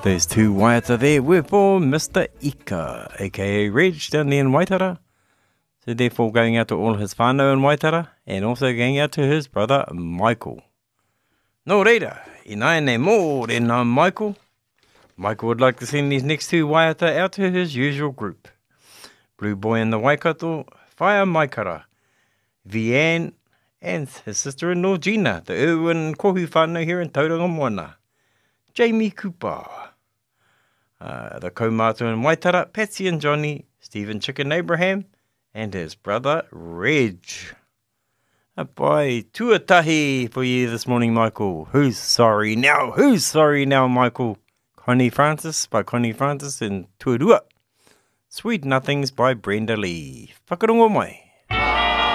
There's two waiata there. We're for Mr. Ika, aka Reg, down there in Waitara. So therefore going out to all his whānau in Waitara, and also going out to his brother Michael. Nō reira, I nai nei mō rena Michael. Michael would like to send these next two waiata out to his usual group. Blue Boy in the Waikato, Whaia Maikara, Vianne, and his sister-in-law Gina, the Irwin kohu whānau here in Tauranga Moana. Jamie Cooper. The kaumātua in Waitara, Patsy and Johnny, Stephen Chicken Abraham, and his brother Reg. Bye, tuatahi for you this morning, Michael. Who's sorry now? Who's sorry now, Michael? Connie Francis by Connie Francis in Tuarua. Sweet Nothings by Brenda Lee. Whakarongo mai.